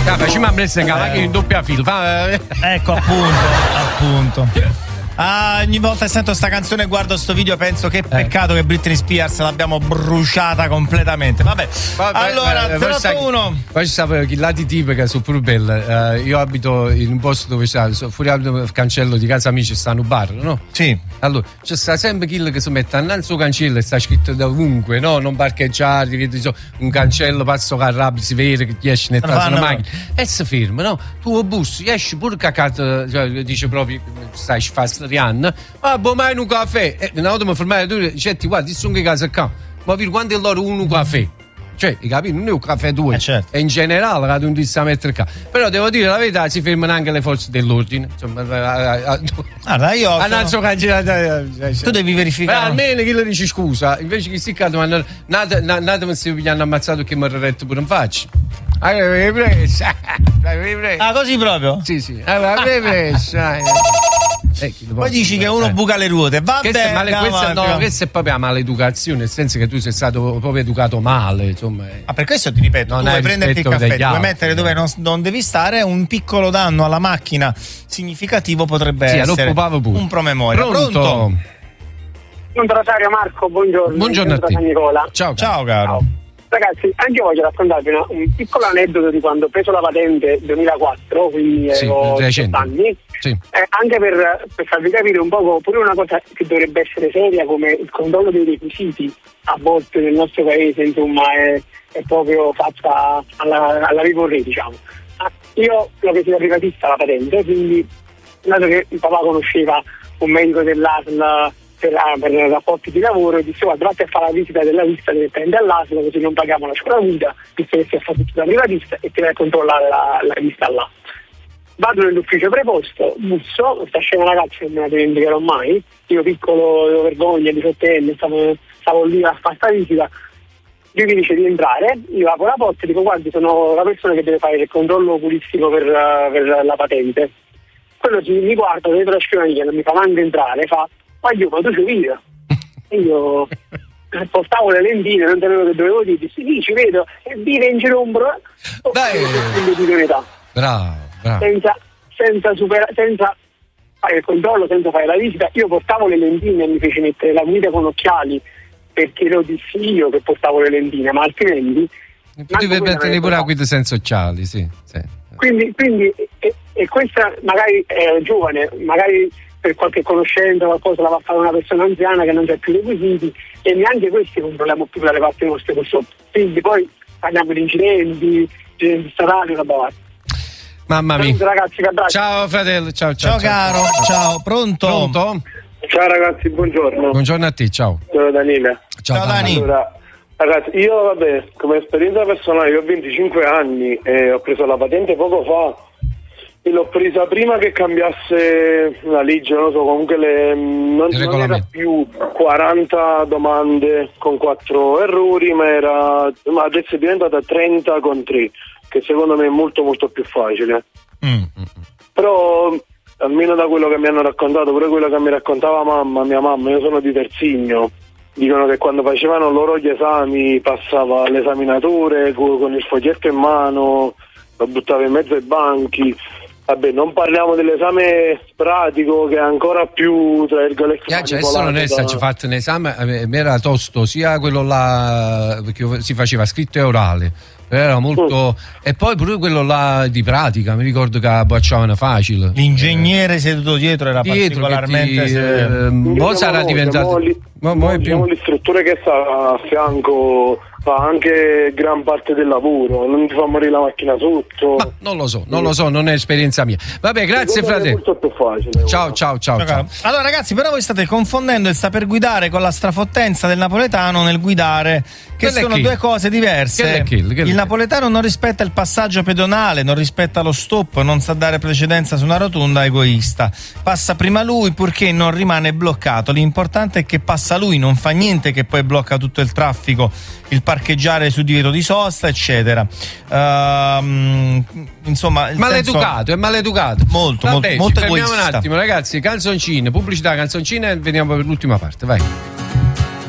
Facciamo a presa in doppia fila. Ecco, appunto. Ogni volta che sento sta canzone e guardo sto video penso che peccato che Britney Spears l'abbiamo bruciata completamente. Vabbè. Allora 081. Poi ci sta chi lati tipica sono pure belle. Io abito in un posto dove sta fuori al cancello di casa amici stanno bar, no? Sì. Allora c'è sta sempre chi che si mette al suo cancello e sta scritto da ovunque, no? Non parcheggiare, vedi un cancello, passo carrabbi, si vede che ti esce nel caso una macchina e si ferma, no? Tu bus esci pure cacato, cioè, dice proprio stai fast Rihanna, mai un caffè e una volta mi fermare tu dici guarda sono che casa qua ma per quanto è loro un caffè, cioè capito, non è un caffè due, certo. E in generale cada uno sta a mettere qua, però devo dire la verità si fermano anche le forze dell'ordine, insomma guarda io tu devi verificare almeno chi le dice scusa invece che sti caso nata mi stai pigliando ammazzato che mi retto pure in faccia. Avevi preso così proprio? Sì avevi preso poi dici che uno buca le ruote, questa è proprio la maleducazione, nel senso che tu sei stato proprio educato male, insomma. Per questo ti ripeto, tu vuoi prenderti il caffè, vuoi mettere dove non devi stare, un piccolo danno alla macchina significativo potrebbe essere un promemoria. Pronto? Rosario, Marco, buongiorno. Buongiorno a te. Nicola. Ciao caro. Ciao. Ragazzi, anche io voglio raccontarvi un piccolo aneddoto di quando ho preso la patente 2004, quindi avevo 18 anni. Sì. Anche per farvi capire un po' pure una cosa che dovrebbe essere seria come il controllo dei requisiti a volte nel nostro paese, insomma, è proprio fatta alla ricorrere, diciamo. Io l'ho presa da privatista la patente, quindi dato che il papà conosceva un medico dell'ASL per rapporti di lavoro, disse guarda vatti a fare la visita della lista direttamente all'ASL così non paghiamo la scuola guida, visto che si è fatto tutto da privatista e ti vai a controllare la lista là. Vado nell'ufficio preposto, busso, sta scena ragazzi non me la dimenticherò mai, io piccolo, avevo vergogna, 18enne, stavo lì a fare sta visita, lui mi dice di entrare, io apro la porta e dico guardi sono la persona che deve fare il controllo oculistico per la patente. Quello mi guarda dietro la scrivania, non mi fa manco entrare, fa ma tu sei via. E io portavo le lentine, non sapevo che dovevo dire, sì, ci vedo, e vive in girombro, bravo. Senza fare il controllo, senza fare la visita. Io portavo le lentine e mi fece mettere la guida con occhiali perché lo dissi io che portavo le lentine, ma altrimenti devi mettere pure la guida senza occhiali, sì. Quindi e questa magari è giovane, magari per qualche conoscenza qualcosa la va a fare una persona anziana che non c'ha più requisiti e neanche questi controlliamo più dalle parti nostre purtroppo. Quindi poi parliamo di incidenti stradali, roba varia. Mamma mia. Ragazzi, ciao fratello, ciao caro, ciao. Pronto? Ciao ragazzi, buongiorno. Buongiorno a te, ciao. Sono Daniele. Ciao Dani. Allora, ragazzi, io come esperienza personale, io ho 25 anni e ho preso la patente poco fa e l'ho presa prima che cambiasse la legge, non lo so, comunque non era più 40 domande con 4 errori, ma adesso è diventata 30 con 3, che secondo me è molto molto più facile. Però almeno da quello che mi hanno raccontato, pure quello che mi raccontava mia mamma, io sono di Terzigno, dicono che quando facevano loro gli esami passava l'esaminatore con il foglietto in mano, lo buttava in mezzo ai banchi. Vabbè, non parliamo dell'esame pratico che è ancora più, tra virgolette, adesso non è stato fatto un esame, era tosto sia quello là perché si faceva scritto e orale, era molto e poi pure quello là di pratica, mi ricordo che bocciavano facile. L'ingegnere seduto dietro era particolarmente poi sarà diventato l'istruttore che sta a fianco fa anche gran parte del lavoro, non ti fa morire la macchina sotto. Ma non lo so, non è esperienza mia. Vabbè, grazie fratello. È molto più facile. Ciao. Allora ragazzi, però voi state confondendo il saper guidare con la strafottenza del napoletano nel guidare, che sono due cose diverse. Il napoletano non rispetta il passaggio pedonale, non rispetta lo stop, non sa dare precedenza su una rotonda, egoista. Passa prima lui purché non rimane bloccato. L'importante è che passa lui, non fa niente che poi blocca tutto il traffico, il parcheggiare su divieto di sosta, eccetera. Insomma, è maleducato. Molto egoista. Un attimo, ragazzi, pubblicità, canzoncine, veniamo per l'ultima parte, vai.